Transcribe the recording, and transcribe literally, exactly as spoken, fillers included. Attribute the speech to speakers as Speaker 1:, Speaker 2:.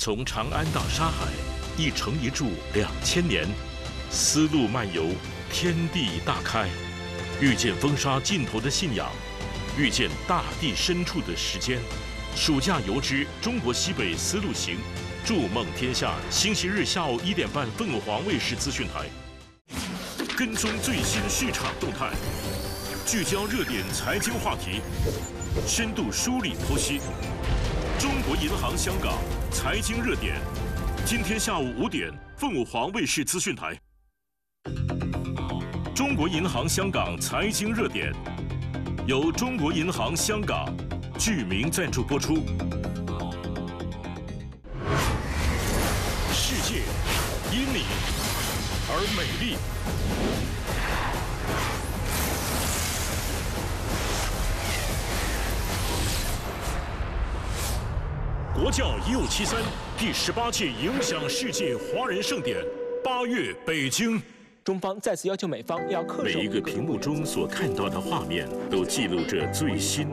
Speaker 1: 从长安到沙海，一城一柱两千年，丝路漫游，天地大开，遇见风沙尽头的信仰，遇见大地深处的时间。暑假游之中国西北丝路行，筑梦天下。星期日下午一点半，凤凰卫视资讯台，跟踪最新市场动态，聚焦热点财经话题，深度梳理剖析。中国银行香港财经热点，今天下午五点，凤凰卫视资讯台。中国银行香港财经热点，由中国银行香港剧名赞助播出。世界因你而美丽。国教一五七三第十八届影响世界华人盛典，八月北京。
Speaker 2: 中方再次要求美方要恪守
Speaker 1: 每一个屏幕中所看到的画面，都记录着最新。